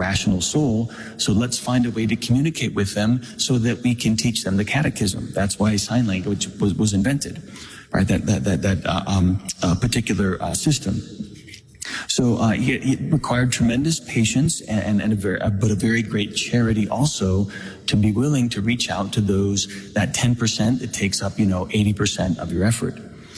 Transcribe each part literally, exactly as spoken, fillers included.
rational soul. So let's find a way to communicate with them so that we can teach them the catechism. That's why sign language was, was invented, right? That, that, that, that uh, um, uh, particular uh, system. So uh, it, it required tremendous patience and, and a very, uh, but a very great charity also to be willing to reach out to those, that ten percent that takes up, you know, eighty percent of your effort.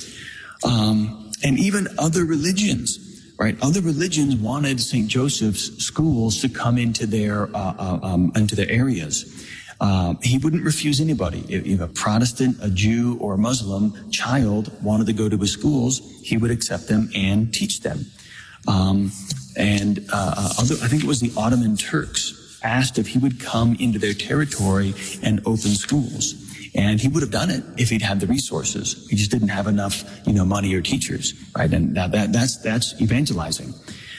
Um, and even other religions, right? Other religions wanted Saint Joseph's schools to come into their, uh, uh, um, into their areas. Uh, he wouldn't refuse anybody. If, if a Protestant, a Jew, or a Muslim child wanted to go to his schools, he would accept them and teach them. Um, and uh, other, I think it was the Ottoman Turks asked if he would come into their territory and open schools. And he would have done it if he'd had the resources. He just didn't have enough, you know, money or teachers, right? And now that, that's, that's evangelizing.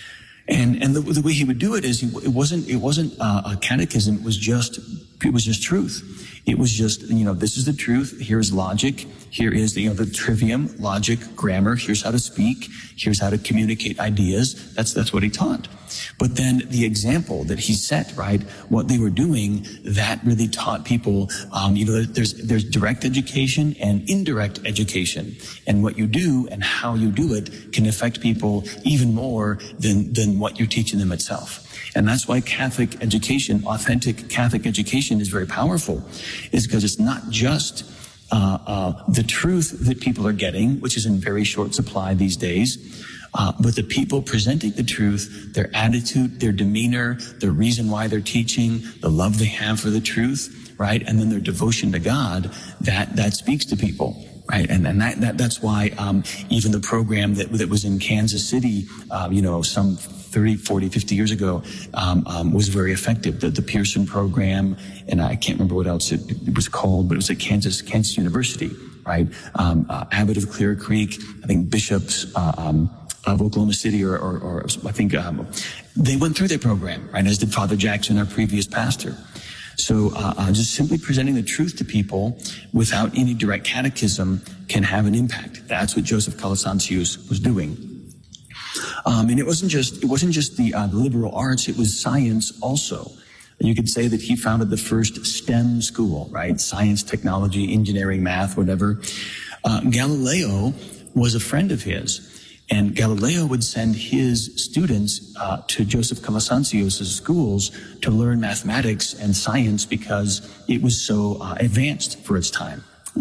And, and the, the way he would do it is he, it wasn't, it wasn't uh, a catechism. It was just, it was just truth. It was just, you know, this is the truth. Here's logic. Here is the, you know, the trivium, logic, grammar. Here's how to speak. Here's how to communicate ideas. That's, that's what he taught. But then the example that he set, right, what they were doing, that really taught people, um, you know, there's, there's direct education and indirect education. And what you do and how you do it can affect people even more than, than what you're teaching them itself. And that's why Catholic education, authentic Catholic education is very powerful, is because it's not just uh, uh, the truth that people are getting, which is in very short supply these days, uh, but the people presenting the truth, their attitude, their demeanor, the reason why they're teaching, the love they have for the truth, right? And then their devotion to God, that, that speaks to people. Right, and and that, that that's why um, even the program that that was in Kansas City, uh, you know, some thirty, forty, fifty years ago, um, um, was very effective. The, the Pearson program, and I can't remember what else it, it was called, but it was at Kansas Kansas University, right? Um, uh, Abbot of Clear Creek, I think bishops uh, um, of Oklahoma City, or, or, or I think um, they went through their program, right? As did Father Jackson, our previous pastor. So uh, uh, just simply presenting the truth to people without any direct catechism can have an impact. That's what Joseph Calasantius was doing. Um, and it wasn't just it wasn't just the, uh, the liberal arts; it was science also. You could say that he founded the first STEM school, right? Science, technology, engineering, math, whatever. Uh, Galileo was a friend of his. And Galileo would send his students uh, to Joseph Calasantius' schools to learn mathematics and science because it was so uh, advanced for its time.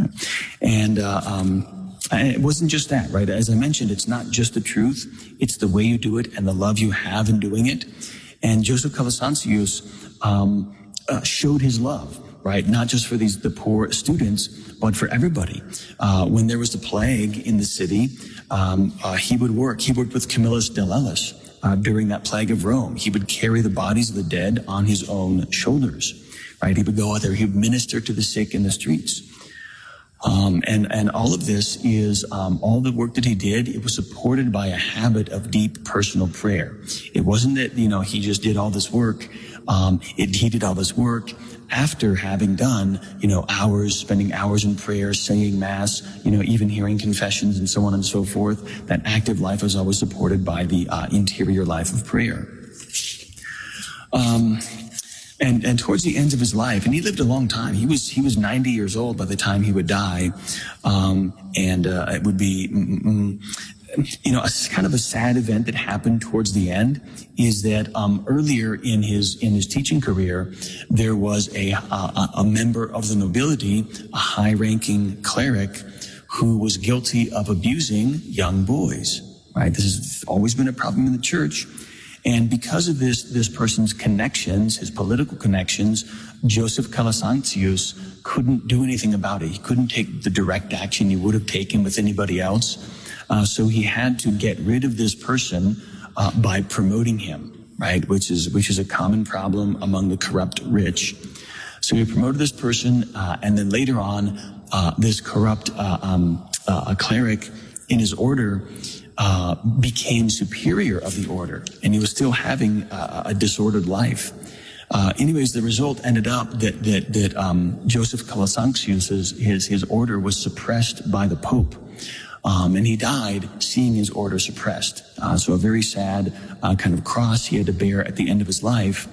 And, uh, um, and it wasn't just that, right? As I mentioned, it's not just the truth. It's the way you do it and the love you have in doing it. And Joseph Calasantius um, uh, showed his love, right? Not just for these the poor students, but for everybody. Uh, when there was the plague in the city, um, uh, he would work. He worked with Camillus de Lellis uh, during that plague of Rome. He would carry the bodies of the dead on his own shoulders, right? He would go out there. He would minister to the sick in the streets. Um, and, and all of this is, um, all the work that he did, it was supported by a habit of deep personal prayer. It wasn't that, you know, he just did all this work. Um, it, he did all this work after having done, you know, hours, spending hours in prayer, saying mass, you know, even hearing confessions and so on and so forth. That active life was always supported by the uh, interior life of prayer. Um, and, and towards the end of his life, and he lived a long time. He was, he was ninety years old by the time he would die. Um, and, uh, it would be, mm, mm, you know, a kind of a sad event that happened towards the end is that um, earlier in his in his teaching career, there was a, a a member of the nobility, a high-ranking cleric, who was guilty of abusing young boys. Right, this has always been a problem in the church, and because of this this person's connections, his political connections, Joseph Calasantius couldn't do anything about it. He couldn't take the direct action he would have taken with anybody else. Uh, so he had to get rid of this person uh, by promoting him, right? Which is which is a common problem among the corrupt rich. So he promoted this person, uh, and then later on, uh, this corrupt uh, um, uh, a cleric in his order uh, became superior of the order, and he was still having uh, a disordered life. Uh, anyways, the result ended up that that that um, Joseph Calasantius' his his order was suppressed by the Pope. Um, and he died seeing his order suppressed. Uh, so a very sad uh, kind of cross he had to bear at the end of his life.